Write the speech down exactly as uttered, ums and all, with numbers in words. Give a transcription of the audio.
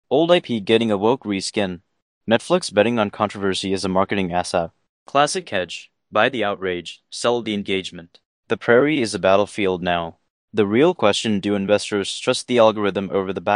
Old I P getting a woke reskin. Netflix betting on controversy as a marketing asset. Classic hedge. Buy the outrage, sell the engagement. The prairie is a battlefield now. The real question, do investors trust the algorithm over the